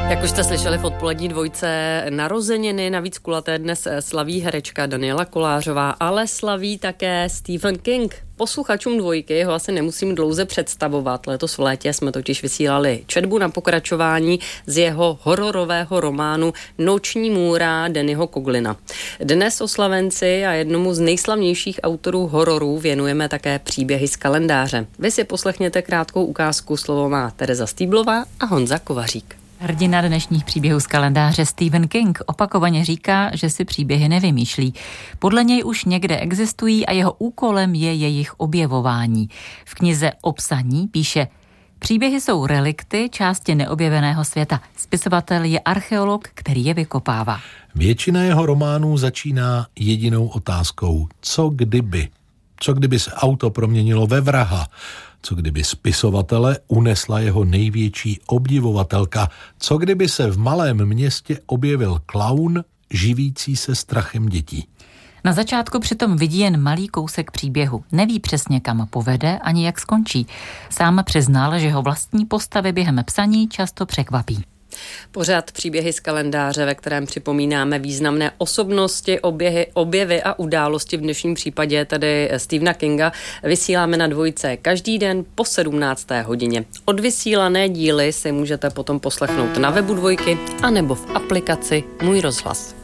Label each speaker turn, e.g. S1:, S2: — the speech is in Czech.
S1: Jak už jste slyšeli v odpolední dvojce, narozeniny navíc kulaté dnes slaví herečka Daniela Kolářová, ale slaví také Stephen King. Posluchačům dvojky ho asi nemusím dlouze představovat. Letos v létě jsme totiž vysílali četbu na pokračování z jeho hororového románu Noční můra Dannyho Coughlina. Dnes oslavenci a jednomu z nejslavnějších autorů hororů věnujeme také příběhy z kalendáře. Vy si poslechněte krátkou ukázku, slovo má Tereza Stýblová a Honza Kovařík.
S2: Hrdina dnešních příběhů z kalendáře Stephen King opakovaně říká, že si příběhy nevymýšlí. Podle něj už někde existují a jeho úkolem je jejich objevování. V knize O psaní píše: příběhy jsou relikty části neobjeveného světa. Spisovatel je archeolog, který je vykopává.
S3: Většina jeho románů začíná jedinou otázkou: co kdyby? Co kdyby se auto proměnilo ve vraha? Co kdyby spisovatele unesla jeho největší obdivovatelka? Co kdyby se v malém městě objevil klaun živící se strachem dětí?
S2: Na začátku přitom vidí jen malý kousek příběhu. Neví přesně, kam povede ani jak skončí. Sám přiznal, že ho vlastní postavy během psaní často překvapí.
S1: Pořad Příběhy z kalendáře, ve kterém připomínáme významné osobnosti, objevy a události, v dnešním případě tedy Stephena Kinga, vysíláme na dvojce každý den po 17. hodině. Odvysílané díly si můžete potom poslechnout na webu dvojky anebo v aplikaci Můj rozhlas.